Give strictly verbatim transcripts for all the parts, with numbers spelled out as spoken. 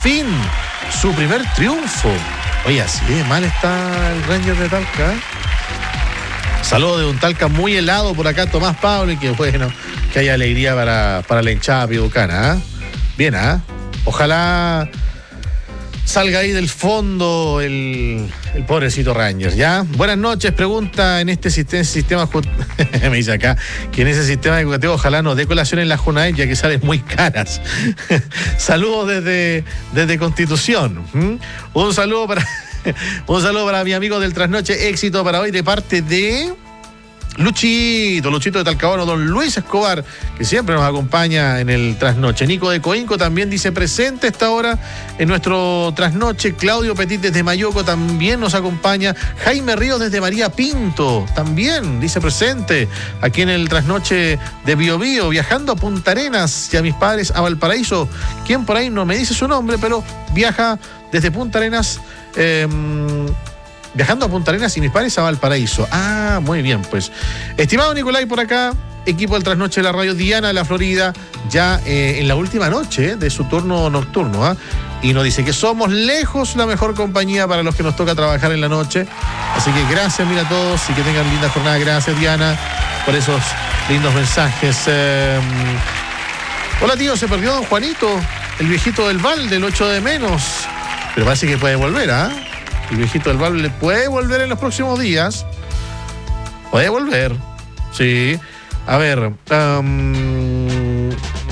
fin, su primer triunfo. Oye, así de mal está el Rangers de Talca. Saludos de un Talca muy helado por acá, Tomás Pablo, y que bueno, que haya alegría para, para la hinchada piuducana. ¿eh? Bien, ¿ah? ¿eh? Ojalá salga ahí del fondo el, el pobrecito Rangers, ¿ya? Buenas noches, pregunta en este sistema, sistema me dice acá, que en ese sistema educativo ojalá no dé colación en la Junaed, ya que salen muy caras. Saludos desde, desde Constitución. ¿Mm? Un saludo para un saludo para mi amigo del Trasnoche, éxito para hoy de parte de Luchito, Luchito de Talcahuano, don Luis Escobar, que siempre nos acompaña en el Trasnoche. Nico de Coinco también dice presente a esta hora en nuestro Trasnoche. Claudio Petit desde Mayoco también nos acompaña. Jaime Ríos desde María Pinto también dice presente aquí en el Trasnoche de Bio Bio, viajando a Punta Arenas y a mis padres a Valparaíso. Quien por ahí no me dice su nombre, pero viaja desde Punta Arenas. Eh, Viajando a Punta Arenas y mis padres a Valparaíso. Ah, muy bien, pues. Estimado Nicolai por acá, equipo del Trasnoche de la Radio, Diana de la Florida, ya eh, en la última noche eh, de su turno nocturno. ¿eh? Y nos dice que somos lejos la mejor compañía para los que nos toca trabajar en la noche. Así que gracias, mira a todos, y que tengan linda jornada. Gracias, Diana, por esos lindos mensajes. Eh, hola, tío, se perdió don Juanito, el viejito del Valde, lo echo de menos. Pero parece que puede volver, ¿ah? ¿eh? El viejito del Valde puede volver en los próximos días. Puede volver. Sí. A ver. Um,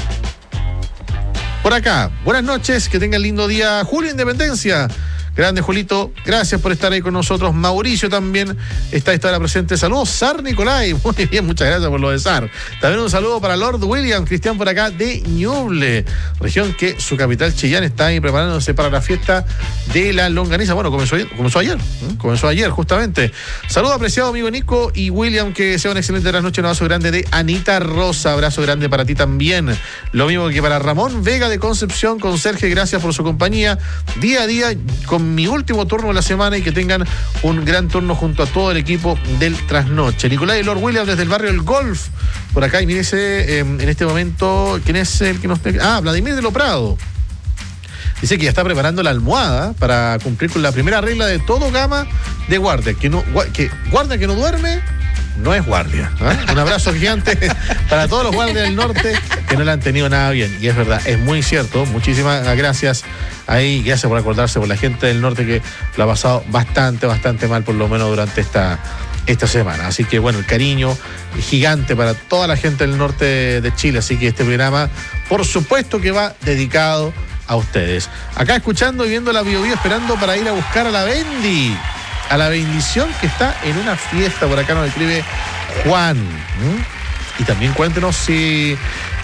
por acá. Buenas noches. Que tengan lindo día. Julio Independencia. Grande, Julito. Gracias por estar ahí con nosotros. Mauricio también está a esta hora presente. Saludos, Sar Nicolai. Muy bien, muchas gracias por lo de Sar. También un saludo para Lord William, Cristian por acá de Ñuble, región que su capital Chillán está ahí preparándose para la fiesta de la longaniza. Bueno, comenzó, comenzó ayer. ¿eh? Comenzó ayer, justamente. Saludo apreciado, amigo Nico y William. Que sea una excelente de la noche. Un abrazo grande de Anita Rosa. Abrazo grande para ti también. Lo mismo que para Ramón Vega de Concepción. Conserje, gracias por su compañía. Día a día con mi último turno de la semana, y que tengan un gran turno junto a todo el equipo del Trasnoche. Nicolai y Lord Williams desde el barrio El Golf, por acá, y mírese eh, en este momento, ¿quién es el que nos... Ah, Vladimir de Lo Prado. Dice que ya está preparando la almohada para cumplir con la primera regla de todo gama de guardia, que, no, que guardia que no duerme no es guardia. ¿eh? Un abrazo gigante para todos los guardias del norte que no la han tenido nada bien. Y es verdad, es muy cierto. Muchísimas gracias ahí, gracias por acordarse por la gente del norte que lo ha pasado bastante, bastante mal, por lo menos durante esta, esta semana. Así que bueno, el cariño gigante para toda la gente del norte de Chile. Así que este programa, por supuesto que va dedicado a ustedes. Acá escuchando y viendo la Bio Bio, esperando para ir a buscar a la Bendy, a la bendición, que está en una fiesta. Por acá nos escribe Juan. ¿Mm? Y también cuéntenos si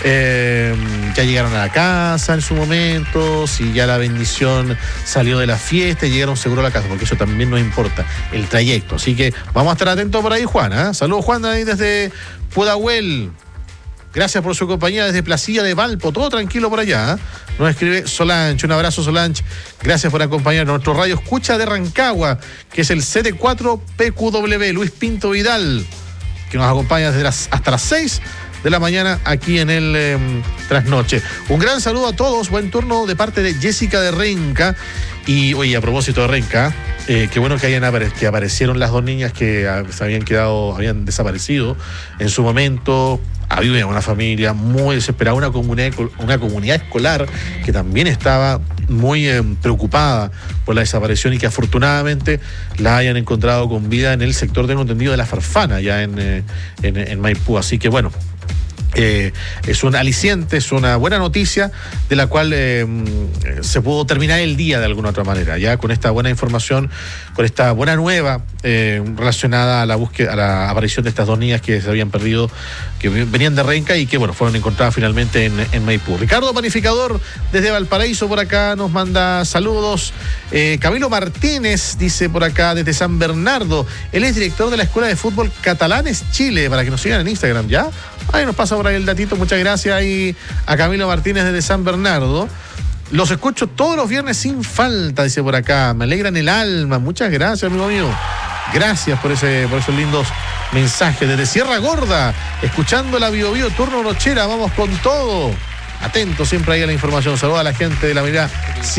eh, ya llegaron a la casa en su momento, si ya la bendición salió de la fiesta y llegaron seguro a la casa, porque eso también nos importa, el trayecto. Así que vamos a estar atentos por ahí, Juan. ¿eh? Saludos, Juan, ahí desde Pudahuel. Gracias por su compañía desde Placilla de Valpo. Todo tranquilo por allá. ¿eh? Nos escribe Solange. Un abrazo, Solange. Gracias por acompañarnos. Nuestro radio escucha de Rancagua, que es el C D cuatro P Q W. Luis Pinto Vidal, que nos acompaña desde las, hasta las seis de la mañana aquí en el eh, Trasnoche. Un gran saludo a todos. Buen turno de parte de Jessica de Renca. Y, oye, a propósito de Renca, eh, qué bueno que hayan apare- que aparecieron las dos niñas que ah, se habían quedado, habían desaparecido en su momento. Había una familia muy desesperada, una comunidad, una comunidad escolar que también estaba muy eh, preocupada por la desaparición, y que afortunadamente la hayan encontrado con vida en el sector, tengo entendido, de La Farfana, ya en, eh, en, en Maipú. Así que bueno, Eh, es un aliciente, es una buena noticia de la cual eh, se pudo terminar el día de alguna otra manera, ya con esta buena información, con esta buena nueva eh, relacionada a la búsqueda, a la aparición de estas dos niñas que se habían perdido, que venían de Renca y que bueno, fueron encontradas finalmente en, en Maipú. Ricardo Panificador desde Valparaíso por acá nos manda saludos. eh, Camilo Martínez dice por acá desde San Bernardo, él es director de la Escuela de Fútbol Catalanes Chile, para que nos sigan en Instagram, ¿ya? Ahí nos pasa por ahí el datito. Muchas gracias ahí a Camilo Martínez desde San Bernardo. Los escucho todos los viernes sin falta, dice por acá. Me alegran el alma. Muchas gracias, amigo mío. Gracias por ese, por esos lindos mensajes. Desde Sierra Gorda, escuchando la Bio Bio turno nochera. Vamos con todo. Atentos siempre ahí a la información. Saludos a la gente de la mirada